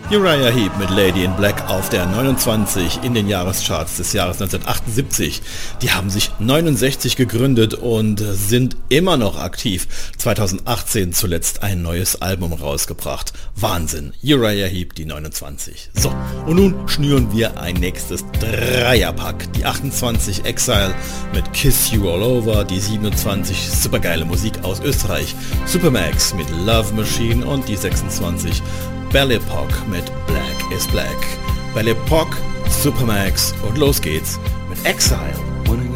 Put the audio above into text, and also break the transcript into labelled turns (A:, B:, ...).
A: Uriah Heep mit Lady in Black auf der 29 in den Jahrescharts des Jahres 1978. Die haben sich 69 gegründet und sind immer noch aktiv. 2018 zuletzt ein neues Album rausgebracht. Wahnsinn. Uriah Heep, die 29. So, und nun schnüren wir ein nächstes Dreierpack. Die 28 Exile mit Kiss You All Over, die 27 supergeile Musik aus Österreich. Supermax mit Love Machine und die 26 Belle Epoque mit Black is Black. Belle Epoque, Supermax und los geht's mit Exile.